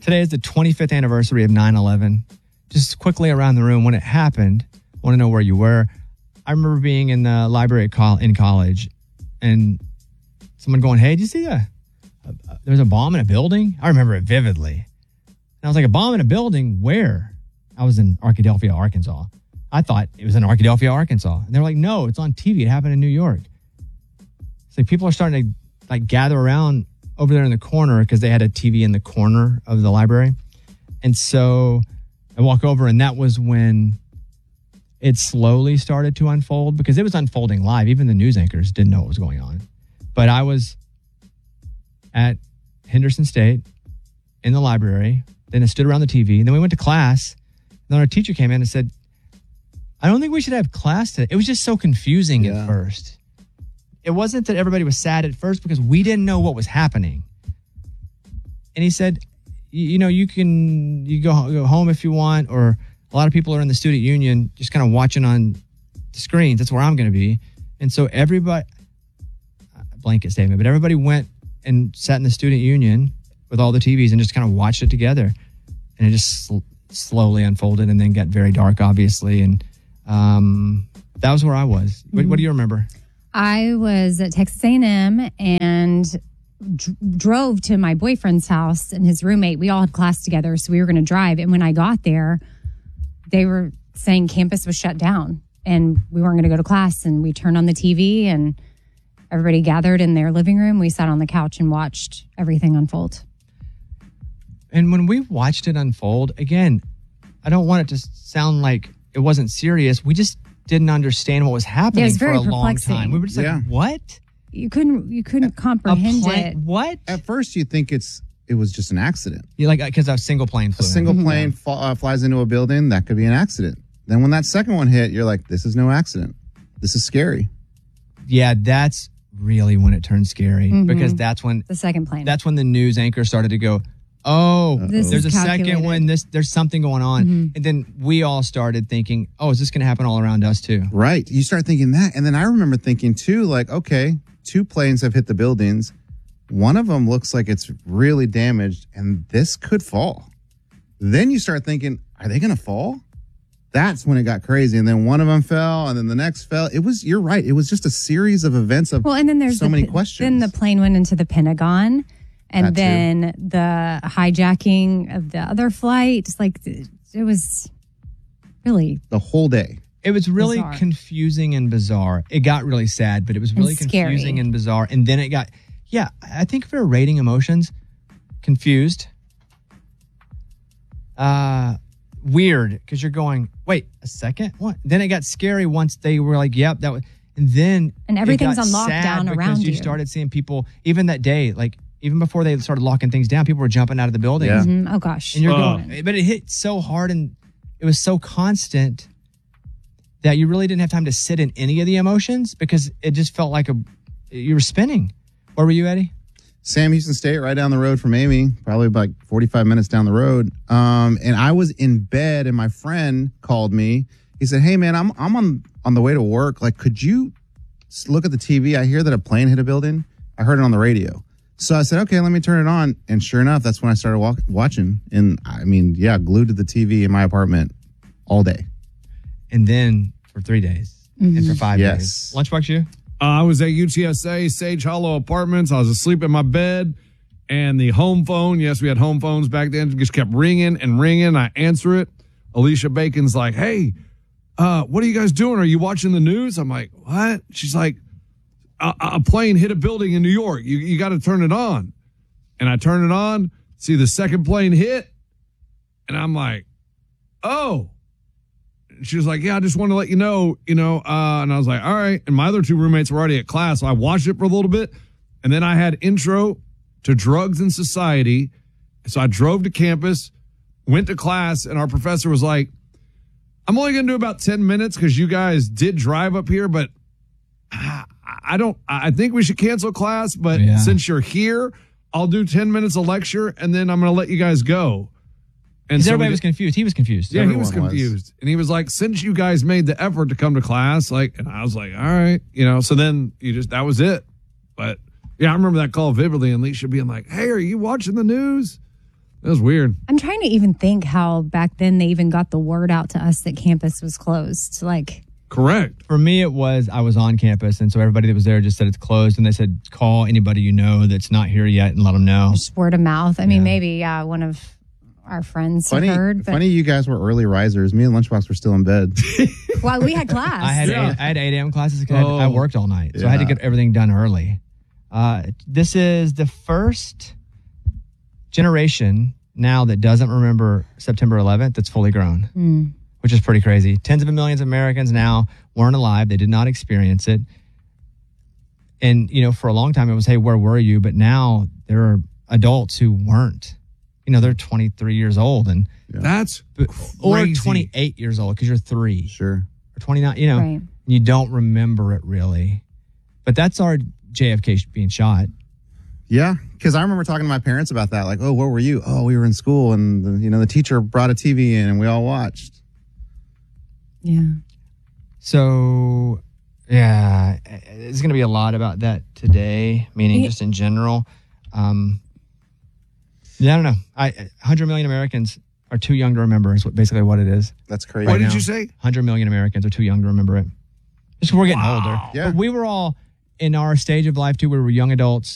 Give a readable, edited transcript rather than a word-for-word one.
Today is the 25th anniversary of 9/11. Just quickly around the room when it happened, I want to know where you were. I remember being in the library in college and someone going, hey, did you see there's a bomb in a building? I remember it vividly. And I was like, a bomb in a building? Where? I was in Arkadelphia, Arkansas. I thought it was in Arkadelphia, Arkansas. And they're like, no, it's on TV. It happened in New York. It's like people are starting to like gather around over there in the corner because they had a TV in the corner of the library. And so I walk over, and that was when it slowly started to unfold because it was unfolding live. Even the news anchors didn't know what was going on. But I was at Henderson State in the library. Then I stood around the TV. And then we went to class. And then our teacher came in and said, I don't think we should have class today. It was just so confusing at first. It wasn't that everybody was sad at first because we didn't know what was happening. And he said, you go home if you want, or a lot of people are in the student union just kind of watching on the screens. That's where I'm going to be. And so everybody, blanket statement, but everybody went and sat in the student union with all the TVs and just kind of watched it together. And it just slowly unfolded and then got very dark, obviously. And that was where I was. What do you remember? I was at Texas A&M and drove to my boyfriend's house and his roommate. We all had class together, so we were going to drive. And when I got there, they were saying campus was shut down and we weren't going to go to class. And we turned on the TV and everybody gathered in their living room. We sat on the couch and watched everything unfold. And when we watched it unfold, again, I don't want it to sound like it wasn't serious. We just didn't understand what was happening for a long time. We were just like, what? You couldn't comprehend it. What? At first, you think it was just an accident. You like because a single plane flew. A single plane flies into a building, that could be an accident. Then when that second one hit, you're like, this is no accident. This is scary. Yeah, that's really when it turned scary because that's when the second plane. That's when the news anchor started to go, there's a second one. There's something going on. And then we all started thinking, is this going to happen all around us too? Right. You start thinking that. And then I remember thinking too, like, okay, 2 planes have hit the buildings. One of them looks like it's really damaged and this could fall. Then you start thinking, are they going to fall? That's when it got crazy. And then one of them fell and then the next fell. You're right. It was just a series of events of and then there's so many questions. Then the plane went into the Pentagon. And then the hijacking of the other flight, it was really... The whole day. It was really bizarre. Confusing and bizarre. It got really sad, but it was really confusing and bizarre. And then it got... Yeah, I think if we were rating emotions, confused, weird, because you're going, wait, a second? What? Then it got scary once they were like, yep, that was... And then... And everything's on lockdown around you. Because you started seeing people, even that day, like... Even before they started locking things down, people were jumping out of the building. Yeah. Oh, gosh. And you're going, but it hit so hard and it was so constant that you really didn't have time to sit in any of the emotions because it just felt like you were spinning. Where were you, Eddie? Sam Houston State, right down the road from Amy, probably about 45 minutes down the road. And I was in bed and my friend called me. He said, hey, man, I'm on the way to work. Like, could you look at the TV? I hear that a plane hit a building. I heard it on the radio. So I said, okay, let me turn it on. And sure enough, that's when I started watching. And I mean, glued to the TV in my apartment all day. And then for 3 days and for 5 days. Lunchbox, you? I was at UTSA, Sage Hollow Apartments. I was asleep in my bed. And the home phone, yes, we had home phones back then, just kept ringing and ringing. I answer it. Alicia Bacon's like, hey, what are you guys doing? Are you watching the news? I'm like, what? She's like, a plane hit a building in New York. You got to turn it on. And I turn it on, see the second plane hit. And I'm like, oh. And she was like, yeah, I just want to let you know, and I was like, all right. And my other 2 roommates were already at class. So I watched it for a little bit. And then I had intro to drugs and society. So I drove to campus, went to class, and our professor was like, I'm only going to do about 10 minutes because you guys did drive up here, but I think we should cancel class, but since you're here, I'll do 10 minutes of lecture and then I'm going to let you guys go. And so everybody was confused. He was confused. Yeah, he was confused. And he was like, since you guys made the effort to come to class, and I was like, all right, so then that was it. But yeah, I remember that call vividly and Alicia being like, hey, are you watching the news? It was weird. I'm trying to even think how back then they even got the word out to us that campus was closed. Like, Correct. For me, it was I was on campus, and so everybody that was there just said it's closed, and they said call anybody you know that's not here yet and let them know. just word of mouth. I mean, maybe one of our friends Funny, had heard. But, funny you guys were early risers. Me and Lunchbox were still in bed. well, we had class. I had 8 a.m. classes because I worked all night, so I had to Yeah. get everything done early. This is the first generation now that doesn't remember September 11th that's fully grown, which is pretty crazy. Tens of millions of Americans now weren't alive. They did not experience it. And, you know, for a long time it was, hey, where were you? But now there are adults who weren't. You know, they're 23 years old and That's or crazy. 28 years old because you're 3 Sure. or 29, you know, Right. you don't remember it really. But that's our JFK being shot. Yeah, because I remember talking to my parents about that. Like, oh, where were you? Oh, we were in school, and the teacher brought a TV in, and we all watched. Yeah. So, yeah, it's going to be a lot about that today, meaning just in general. Yeah, I don't know. 100 million Americans are too young to remember is basically what it is. That's crazy. What did now. you say? 100 million Americans are too young to remember it. Just 'cause we're getting older. Yeah. But we were all in our stage of life too. We were young adults.